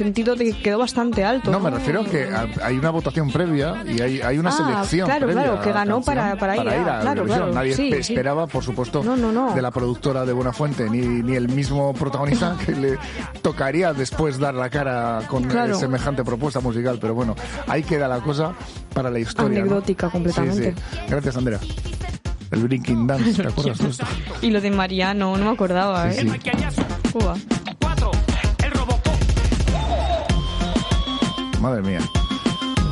sentido de que quedó bastante alto. No, me refiero a que hay una votación previa y hay una selección previa. Claro, que ganó para ir a Eurovisión. Nadie esperaba, por supuesto, no. de la productora de Buenafuente, ni el mismo protagonista que le tocaría después dar la cara con semejante propuesta musical. Pero bueno, ahí queda la cosa para la historia. Anecdótica, ¿no? Completamente. Sí. Gracias, Andrea. El Breaking Dance, ¿te acuerdas de esto? Y lo de Mariano, no me acordaba, Sí. Madre mía.